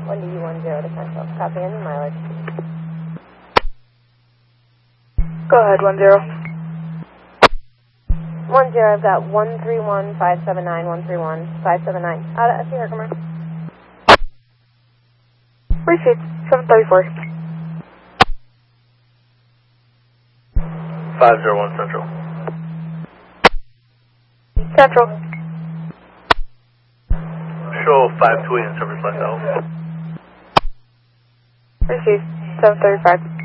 1D10 to Central. Copy, any mileage. Go ahead, 10. 10, I've got 131-579, 131-579. I see Herkimer. Received, 734. 501 Central. Central. Show 528 in Silver Select Alpha. Received, 735.